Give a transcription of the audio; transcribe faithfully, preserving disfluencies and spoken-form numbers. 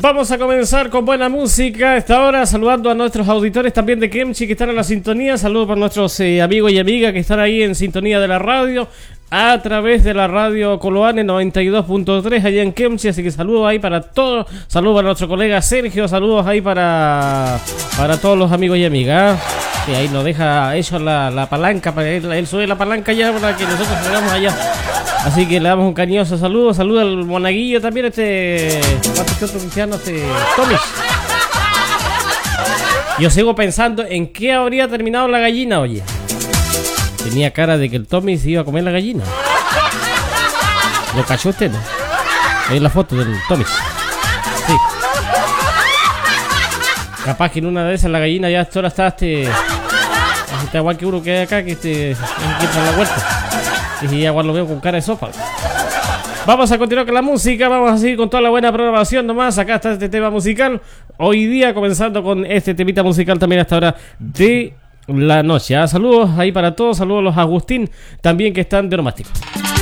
Vamos a comenzar con buena música a esta hora, saludando a nuestros auditores también de Kemchi que están en la sintonía. Saludos para nuestros eh, amigos y amigas que están ahí en sintonía de la radio a través de la radio Coloane noventa y dos punto tres allá en Kemchi, así que saludos ahí para todos, saludos para nuestro colega Sergio, saludos ahí para para todos los amigos y amigas, que ahí nos deja eso la, la palanca, para él, él sube la palanca ya para que nosotros llegamos allá, así que le damos un cariñoso saludo, saludo al monaguillo también, este otro cristiano, este Tommy. Yo sigo pensando en qué habría terminado la gallina, oye. Tenía cara de que el Tommy se iba a comer la gallina. ¿Lo cachó usted, no? Ahí la foto del Tommy. Sí. Capaz que en una de esas la gallina ya hasta ahora está este... Está igual que uno que hay acá, que este... que entra en la vuelta. Y ya igual lo veo con cara de sopa. Vamos a continuar con la música, vamos a seguir con toda la buena programación nomás. Acá está este tema musical. Hoy día comenzando con este temita musical también hasta ahora de... la noche. ¿Ah? Saludos ahí para todos, saludos a los Agustín también que están de Onomástico.